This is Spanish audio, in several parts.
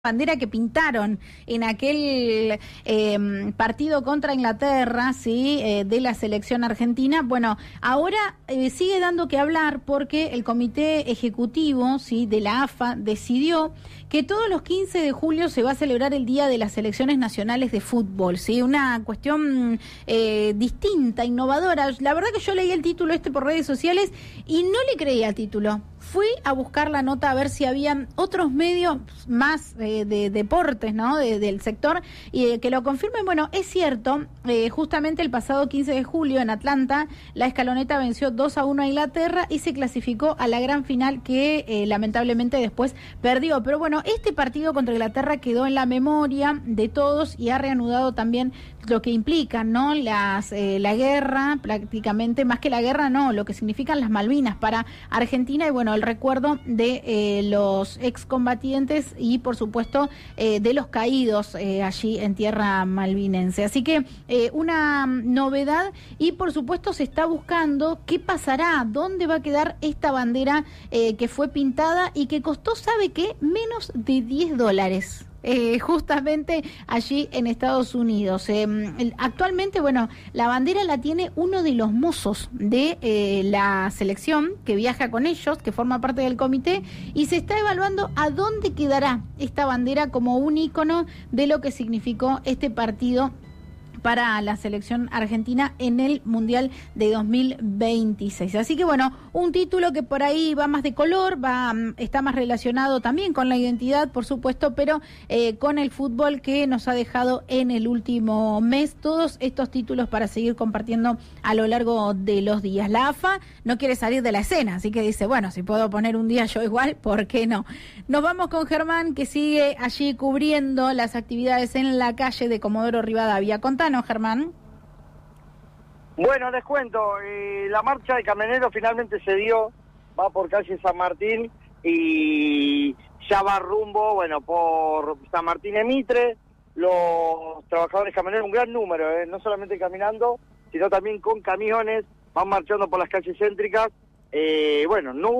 bandera que pintaron en aquel partido contra Inglaterra, sí, de la selección argentina. Bueno, ahora sigue dando que hablar porque el comité ejecutivo, sí, de la AFA decidió que todos los 15 de julio se va a celebrar el Día de las Selecciones Nacionales de Fútbol, sí, una cuestión distinta, innovadora. La verdad que yo leí el título por redes sociales y no le creí al título. Fui a buscar la nota a ver si había otros medios más de deportes, ¿no? Del sector, y que lo confirmen. Bueno, es cierto, justamente el pasado 15 de julio en Atlanta, la Escaloneta venció 2-1 a Inglaterra y se clasificó a la gran final que lamentablemente después perdió. Pero bueno, este partido contra Inglaterra quedó en la memoria de todos y ha reanudado también lo que implican, ¿no? La guerra, prácticamente, más que la guerra, no, lo que significan las Malvinas para Argentina y bueno, el recuerdo de los excombatientes y por supuesto de los caídos allí en tierra malvinense. Así que una novedad y por supuesto se está buscando qué pasará, dónde va a quedar esta bandera que fue pintada y que costó, ¿sabe qué? Menos de $10. Justamente allí en Estados Unidos. Actualmente, bueno, la bandera la tiene uno de los mozos de la selección que viaja con ellos, que forma parte del comité, y se está evaluando a dónde quedará esta bandera como un ícono de lo que significó este partido para la selección argentina en el Mundial de 2026. Así que bueno, un título que por ahí va más de color, está más relacionado también con la identidad, por supuesto, pero con el fútbol que nos ha dejado en el último mes todos estos títulos para seguir compartiendo a lo largo de los días. La AFA no quiere salir de la escena, así que dice, bueno, si puedo poner un día yo igual, ¿por qué no? Nos vamos con Germán, que sigue allí cubriendo las actividades en la calle de Comodoro Rivadavia. Contanos, Germán. Bueno, les cuento, la marcha de camioneros finalmente se dio, va por calle San Martín y ya va rumbo, bueno, por San Martín y Mitre. Los trabajadores camioneros, un gran número, no solamente caminando, sino también con camiones, van marchando por las calles céntricas. Bueno, no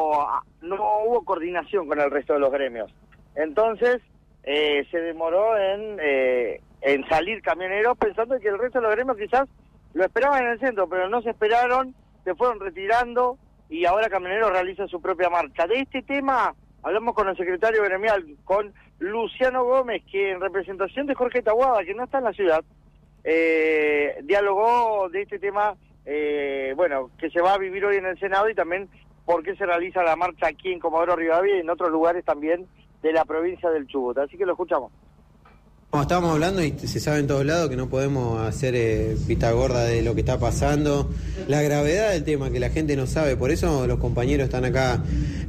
hubo coordinación con el resto de los gremios. Entonces, se demoró en salir camioneros, pensando que el resto de los gremios quizás lo esperaban en el centro, pero no se esperaron, se fueron retirando y ahora Camioneros realiza su propia marcha. De este tema hablamos con el secretario gremial, con Luciano Gómez, que en representación de Jorge Tahuada, que no está en la ciudad, dialogó de este tema, bueno, que se va a vivir hoy en el Senado y también por qué se realiza la marcha aquí en Comodoro Rivadavia y en otros lugares también de la provincia del Chubut. Así que lo escuchamos. Como estábamos hablando y se sabe en todos lados que no podemos hacer vista gorda de lo que está pasando, la gravedad del tema que la gente no sabe, por eso los compañeros están acá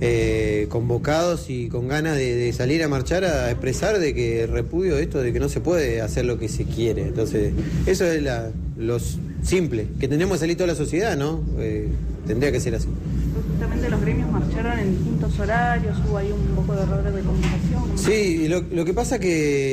convocados y con ganas de salir a marchar a expresar de que repudio esto de que no se puede hacer lo que se quiere. Entonces eso es lo simple, que tenemos que salir toda la sociedad, ¿no? Tendría que ser así. Justamente los gremios marcharon en distintos horarios, hubo ahí un poco de errores de comunicación. Sí, lo que pasa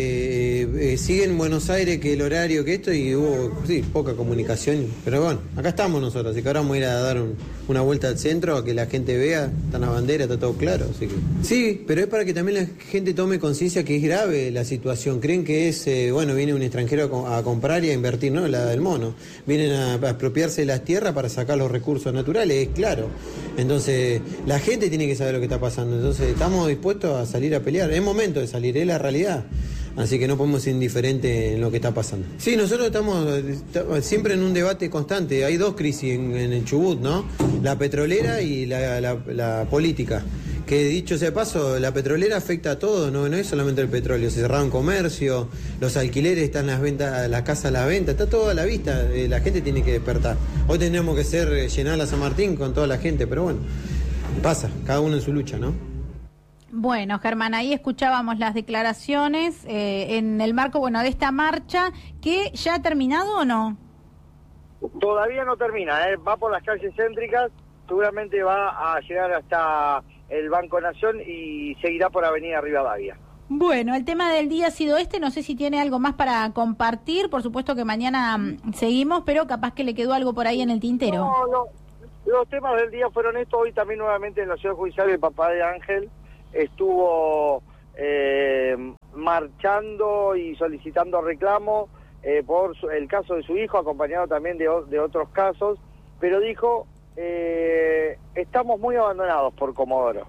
que sigue en Buenos Aires que el horario que esto y hubo poca comunicación, pero bueno, acá estamos nosotros, así que ahora vamos a ir a dar una vuelta al centro a que la gente vea, está la bandera, está todo claro, así que sí, pero es para que también la gente tome conciencia que es grave la situación, creen que es, bueno, viene un extranjero a comprar y a invertir, no, la del mono, vienen a apropiarse de las tierras para sacar los recursos naturales, es claro. Entonces, la gente tiene que saber lo que está pasando. Entonces, estamos dispuestos a salir a pelear. Es momento de salir, es la realidad. Así que no podemos ser indiferentes en lo que está pasando. Sí, nosotros estamos siempre en un debate constante. Hay dos crisis en el Chubut, ¿no? La petrolera y la política. Que dicho sea de paso, la petrolera afecta a todo, no es solamente el petróleo. Se cerraron comercio, los alquileres están las ventas, las casas a la venta, está todo a la vista. La gente tiene que despertar. Hoy tendríamos que llenar la San Martín con toda la gente, pero bueno, pasa, cada uno en su lucha, ¿no? Bueno, Germán, ahí escuchábamos las declaraciones en el marco, bueno, de esta marcha, que ya ha terminado o no. Todavía no termina, va por las calles céntricas, seguramente va a llegar hasta el Banco Nación y seguirá por Avenida Rivadavia. Bueno, el tema del día ha sido no sé si tiene algo más para compartir, por supuesto que mañana seguimos, pero capaz que le quedó algo por ahí en el tintero. No, los temas del día fueron estos, hoy también nuevamente en la Ciudad Judicial el papá de Ángel estuvo marchando y solicitando reclamo por el caso de su hijo, acompañado también de otros casos, pero dijo, estamos muy abandonados por Comodoro.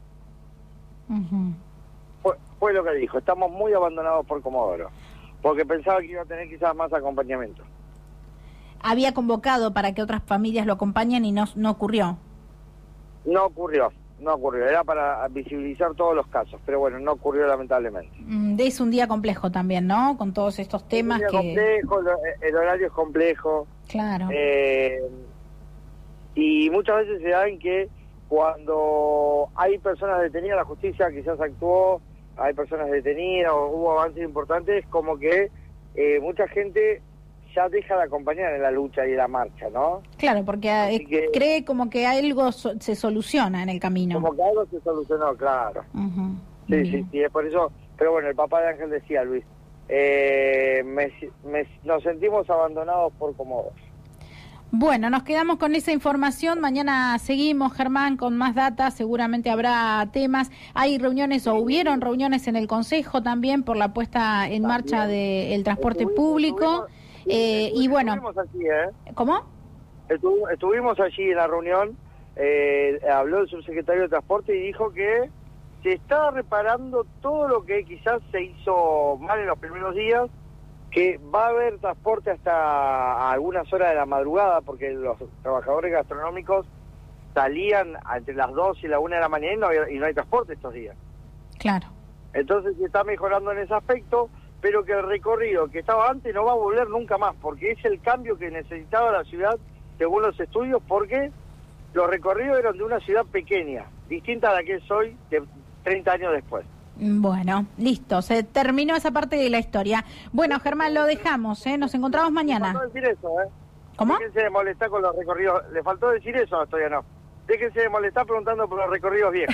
Fue lo que dijo, estamos muy abandonados por Comodoro, porque pensaba que iba a tener quizás más acompañamiento. Había convocado para que otras familias lo acompañen y no ocurrió. No ocurrió, era para visibilizar todos los casos, pero bueno, no ocurrió lamentablemente. Es un día complejo también, ¿no? Con todos estos temas es un día complejo, el horario es complejo. Claro. Y muchas veces se da en que cuando hay personas detenidas, la justicia quizás actuó, hay personas detenidas o hubo avances importantes, como que mucha gente ya deja de acompañar en la lucha y en la marcha, ¿no? Claro, porque cree como que algo se soluciona en el camino. Como que algo se solucionó, claro. Sí, es por eso. Pero bueno, el papá de Ángel decía, Luis, nos sentimos abandonados por Comodoro. Bueno, nos quedamos con esa información. Mañana seguimos, Germán, con más data. Seguramente habrá temas. Hay reuniones o hubieron reuniones en el Consejo también por la puesta en marcha del transporte público. Y bueno, estuvimos allí, ¿Cómo? Estuvimos allí en la reunión. Habló el subsecretario de Transporte y dijo que se está reparando todo lo que quizás se hizo mal en los primeros días, que va a haber transporte hasta algunas horas de la madrugada, porque los trabajadores gastronómicos salían entre las 2 y la 1 de la mañana y no hay transporte estos días. Claro. Entonces se está mejorando en ese aspecto, pero que el recorrido que estaba antes no va a volver nunca más, porque es el cambio que necesitaba la ciudad, según los estudios, porque los recorridos eran de una ciudad pequeña, distinta a la que es hoy, de 30 años después. Bueno, listo, se terminó esa parte de la historia. Bueno, Germán, lo dejamos, nos encontramos mañana. Le faltó decir eso, ¿Cómo? Déjense de molestar con los recorridos, le faltó decir eso, todavía no. Déjense de molestar preguntando por los recorridos viejos.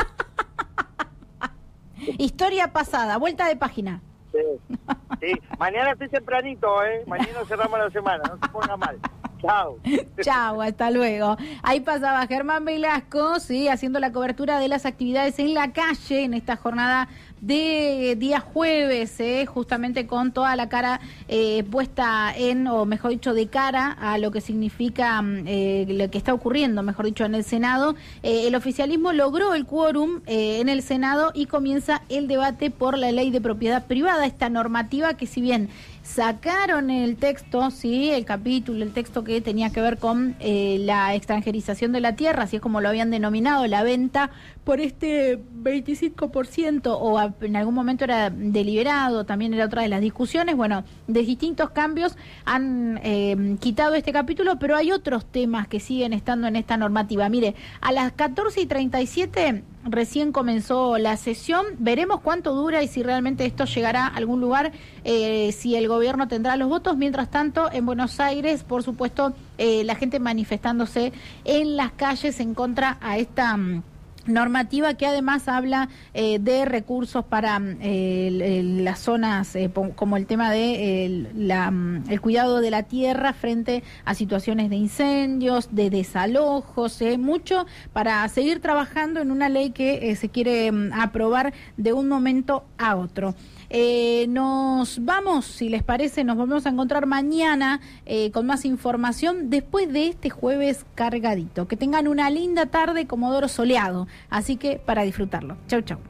Historia pasada, vuelta de página. Sí, mañana estoy tempranito, mañana cerramos la semana, no se ponga mal. Chao. Chao, hasta luego. Ahí pasaba Germán Velasco, sí, haciendo la cobertura de las actividades en la calle en esta jornada de día jueves, justamente con toda la cara puesta o mejor dicho, de cara a lo que significa lo que está ocurriendo, mejor dicho, en el Senado. El oficialismo logró el quórum en el Senado y comienza el debate por la ley de propiedad privada, esta normativa que, si bien sacaron el texto, sí, el capítulo, el texto que tenía que ver con la extranjerización de la tierra, así es como lo habían denominado, la venta por este 25%, o en algún momento era deliberado, también era otra de las discusiones. Bueno, de distintos cambios han quitado este capítulo, pero hay otros temas que siguen estando en esta normativa. Mire, a las 14:37 recién comenzó la sesión, veremos cuánto dura y si realmente esto llegará a algún lugar, si el gobierno tendrá los votos. Mientras tanto, en Buenos Aires, por supuesto, la gente manifestándose en las calles en contra a esta normativa, que además habla de recursos para las zonas, como el tema de el cuidado de la tierra frente a situaciones de incendios, de desalojos, mucho para seguir trabajando en una ley que se quiere aprobar de un momento a otro. Nos vamos, si les parece, nos volvemos a encontrar mañana con más información después de este jueves cargadito. Que tengan una linda tarde, Comodoro soleado, así que para disfrutarlo. Chau, chau.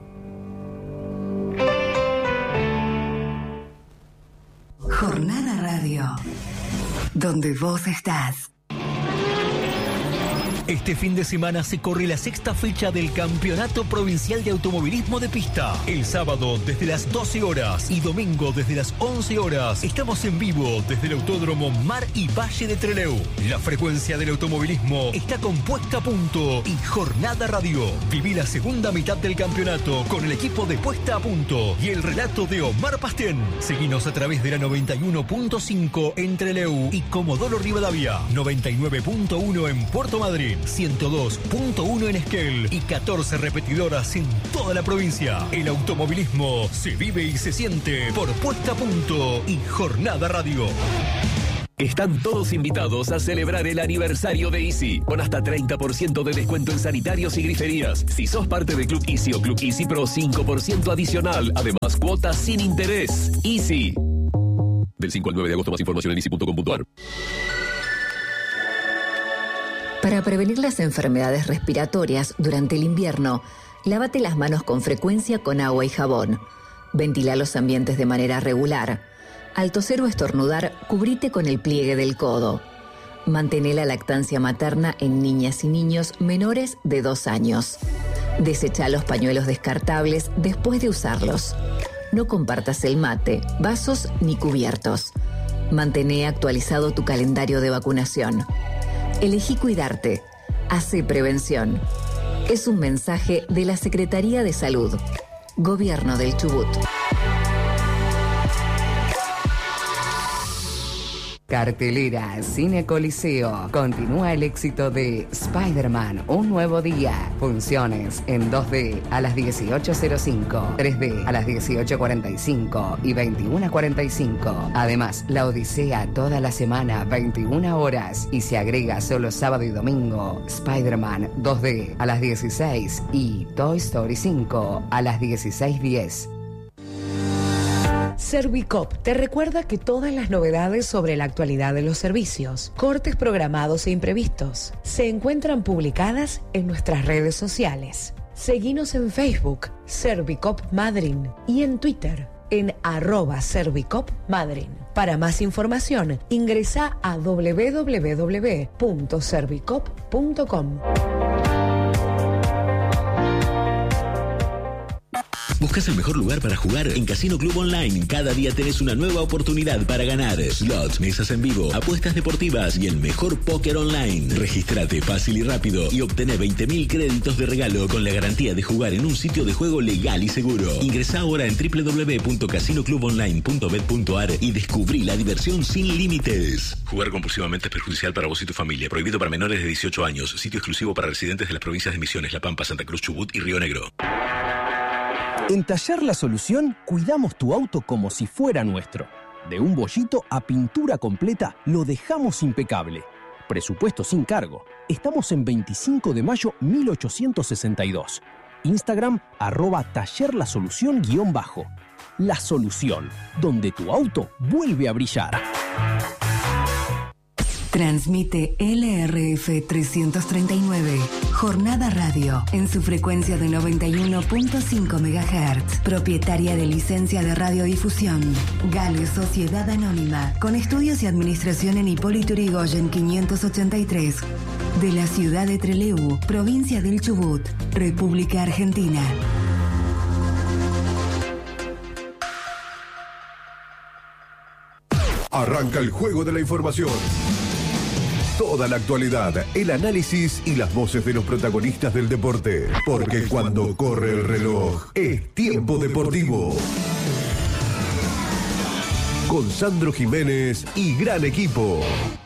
Jornada Radio, donde vos estás. Este fin de semana se corre la sexta fecha del Campeonato Provincial de Automovilismo de Pista. El sábado desde las 12 horas y domingo desde las 11 horas estamos en vivo desde el Autódromo Mar y Valle de Trelew. La frecuencia del automovilismo está con Puesta a Punto y Jornada Radio. Viví la segunda mitad del campeonato con el equipo de Puesta a Punto y el relato de Omar Pastén. Seguinos a través de la 91.5 en Trelew y Comodoro Rivadavia, 99.1 en Puerto Madryn, 102.1 en Esquel y 14 repetidoras en toda la provincia. El automovilismo se vive y se siente por Puesta a Punto y Jornada Radio. Están todos invitados a celebrar el aniversario de Easy, con hasta 30% de descuento en sanitarios y griferías. Si sos parte de Club Easy o Club Easy Pro, 5% adicional. Además, cuotas sin interés. Easy. Del 5 al 9 de agosto, más información en easy.com.ar. Para prevenir las enfermedades respiratorias durante el invierno, lávate las manos con frecuencia con agua y jabón. Ventila los ambientes de manera regular. Al toser o estornudar, cubrite con el pliegue del codo. Mantén la lactancia materna en niñas y niños menores de 2 años. Desecha los pañuelos descartables después de usarlos. No compartas el mate, vasos ni cubiertos. Mantén actualizado tu calendario de vacunación. Elegí cuidarte. Hace prevención. Es un mensaje de la Secretaría de Salud. Gobierno del Chubut. Cartelera Cine Coliseo. Continúa el éxito de Spider-Man, un nuevo día. Funciones en 2D a las 18:05, 3D a las 18:45 y 21:45. Además, La Odisea toda la semana, 21 horas. Y se agrega solo sábado y domingo, Spider-Man 2D a las 16 y Toy Story 5 a las 16:10. Servicop te recuerda que todas las novedades sobre la actualidad de los servicios, cortes programados e imprevistos, se encuentran publicadas en nuestras redes sociales. Seguinos en Facebook, Servicop Madryn, y en Twitter, en @ServicopMadryn. Para más información, ingresa a www.servicop.com. ¿Buscas el mejor lugar para jugar? En Casino Club Online, cada día tenés una nueva oportunidad para ganar. Slots, mesas en vivo, apuestas deportivas y el mejor póker online. Regístrate fácil y rápido y obtené 20.000 créditos de regalo con la garantía de jugar en un sitio de juego legal y seguro. Ingresá ahora en www.casinoclubonline.bet.ar y descubrí la diversión sin límites. Jugar compulsivamente es perjudicial para vos y tu familia. Prohibido para menores de 18 años. Sitio exclusivo para residentes de las provincias de Misiones, La Pampa, Santa Cruz, Chubut y Río Negro. En Taller La Solución cuidamos tu auto como si fuera nuestro. De un bollito a pintura completa lo dejamos impecable. Presupuesto sin cargo. Estamos en 25 de mayo 1862. Instagram @tallerlasolución_. La Solución, donde tu auto vuelve a brillar. Transmite LRF 339, Jornada Radio, en su frecuencia de 91.5 MHz, propietaria de licencia de radiodifusión. Gale Sociedad Anónima, con estudios y administración en Hipólito Yrigoyen 583, de la ciudad de Trelew, provincia del Chubut, República Argentina. Arranca el juego de la información. Toda la actualidad, el análisis y las voces de los protagonistas del deporte. Porque cuando corre el reloj, es tiempo deportivo. Con Sandro Jiménez y gran equipo.